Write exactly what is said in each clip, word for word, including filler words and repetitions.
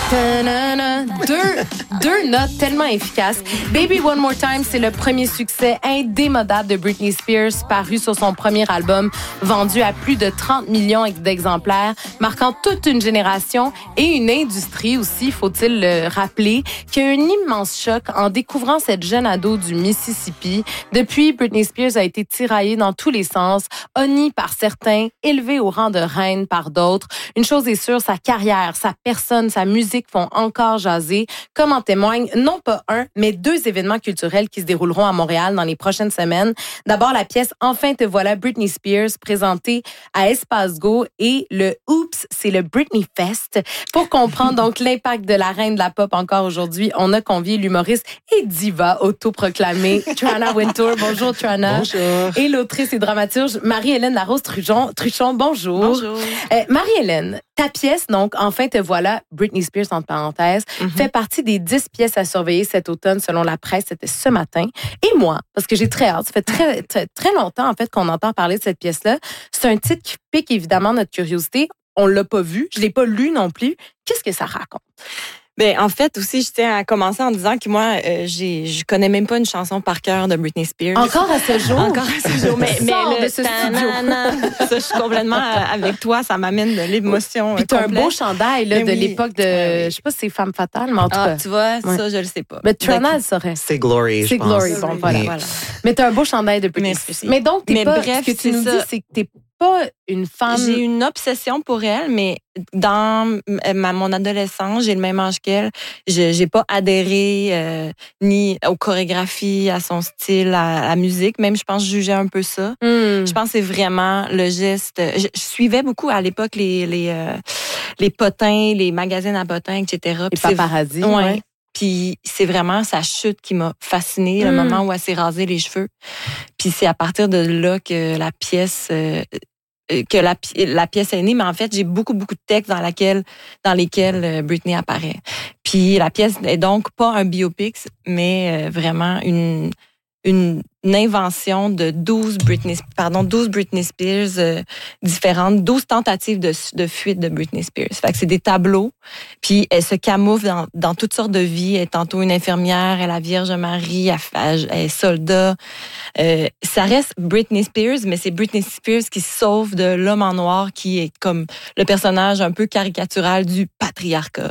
Ta-na-na. Deux, deux notes tellement efficaces. Baby One More Time, c'est le premier succès indémodable de Britney Spears, paru sur son premier album, vendu à plus de trente millions d'exemplaires, marquant toute une génération et une industrie aussi, faut-il le rappeler, qui a eu un immense choc en découvrant cette jeune ado du Mississippi. Depuis, Britney Spears a été tiraillée dans tous les sens, honnie par certains, élevée au rang de reine par d'autres. Une chose est sûre, sa carrière, sa personne, sa musique font encore jaser, comme en témoignent non pas un, mais deux événements culturels qui se dérouleront à Montréal dans les prochaines semaines. D'abord, la pièce Enfin te voilà, Britney Spears, présentée à Espace Go, et le Oops, c'est le Britney Fest. Pour comprendre donc l'impact de la reine de la pop encore aujourd'hui, on a convié l'humoriste et diva autoproclamée Trana Wintour. Bonjour Trana. Bonjour. Et l'autrice et dramaturge Marie-Hélène Larose-Truchon. Truchon, bonjour. Bonjour. Euh, Marie-Hélène, ta pièce, donc, Enfin te voilà, Britney Spears, entre parenthèses, mm-hmm. fait partie des dix pièces à surveiller cet automne selon la presse. C'était ce matin. Et moi, parce que j'ai très hâte, ça fait très, très, très longtemps, en fait, qu'on entend parler de cette pièce-là. C'est un titre qui pique évidemment notre curiosité. On l'a pas vu, je l'ai pas lu non plus. Qu'est-ce que ça raconte? Ben, en fait, aussi, je tiens à commencer en disant que moi, euh, j'ai, je connais même pas une chanson par cœur de Britney Spears. Encore à ce jour? Encore à ce jour. Mais, mais Sors le de ce studio. Ça, je suis complètement avec toi. Ça m'amène de l'émotion. Puis t'as un beau chandail là, de oui. l'époque de, oui. je sais pas si c'est Femme Fatale, mais en tout ah, cas. tu vois, ouais. ça, je le sais pas. Mais Trana, elle saurait. C'est Glory, C'est je pense. Glory, bon, voilà. Mais, voilà. Mais t'as un beau chandail de Britney Spears. Mais donc, t'es mais pas, bref, ce que tu nous ça. dis, c'est que t'es pas une femme. J'ai une obsession pour elle, mais dans ma, mon adolescence, j'ai le même âge qu'elle. Je j'ai pas adhéré euh, ni aux chorégraphies, à son style, à, à la musique. Même, je pense, je jugeais un peu ça. Mm. Je pense que c'est vraiment le geste. Je, je suivais beaucoup à l'époque les les euh, les potins, les magazines à potins, et cetera. Les paparazzi. Ouais. ouais. Puis c'est vraiment sa chute qui m'a fascinée, mm. le moment où elle s'est rasée les cheveux. Puis c'est à partir de là que la pièce euh, que la, la pièce est née, mais en fait, j'ai beaucoup, beaucoup de textes dans, laquelle, dans lesquels Britney apparaît. Puis la pièce est donc pas un biopic, mais vraiment une, une, une invention de douze Britney, pardon, douze Britney Spears euh, différentes, douze tentatives de, de fuite de Britney Spears. Fait que c'est des tableaux, puis elle se camoufle dans, dans toutes sortes de vies. Elle est tantôt une infirmière, elle est la Vierge Marie, elle, elle est soldat. Euh, ça reste Britney Spears, mais c'est Britney Spears qui se sauve de l'homme en noir, qui est comme le personnage un peu caricatural du patriarcat,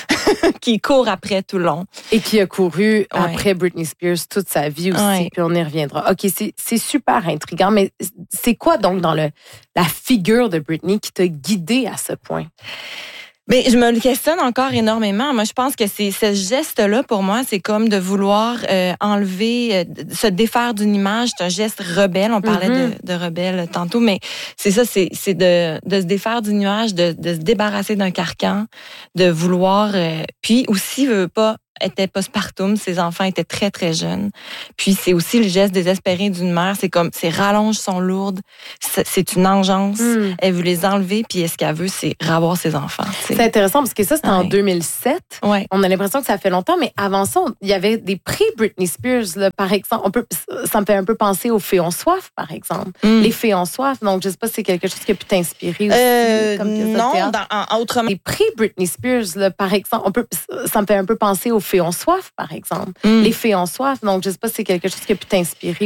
qui court après tout le long. Et qui a couru ouais. après Britney Spears toute sa vie aussi, ouais. puis on y reviendra. OK, c'est, c'est super intriguant, mais c'est quoi donc dans le, la figure de Britney qui t'a guidée à ce point? Ben, je me le questionne encore énormément. Moi, je pense que c'est ce geste-là, pour moi, c'est comme de vouloir euh, enlever, euh, se défaire d'une image. C'est un geste rebelle. On parlait mm-hmm. de, de rebelle tantôt, mais c'est ça, c'est, c'est de, de se défaire d'une image, de, de se débarrasser d'un carcan, de vouloir... Euh, puis aussi, veut pas était postpartum, ses enfants étaient très, très jeunes. Puis c'est aussi le geste désespéré d'une mère. C'est comme, ses rallonges sont lourdes, c'est, c'est une engeance. Mm. Elle veut les enlever, puis ce qu'elle veut, c'est ravoir ses enfants. T'sais. C'est intéressant, parce que ça, c'était ouais. en deux mille sept. Ouais. On a l'impression que ça fait longtemps, mais avant ça, il y avait des prix Britney Spears, là, par exemple. On peut, ça me fait un peu penser aux Fées ont soif, par exemple. Mm. Les Fées ont soif, donc je sais pas si c'est quelque chose qui a pu t'inspirer aussi. Euh, comme non, dans, en, autrement. Les prix Britney Spears, là, par exemple, on peut, ça me fait un peu penser aux Fées ont soif, par exemple. Mm. Les Fées ont soif, donc je sais pas si c'est quelque chose qui a pu t'inspirer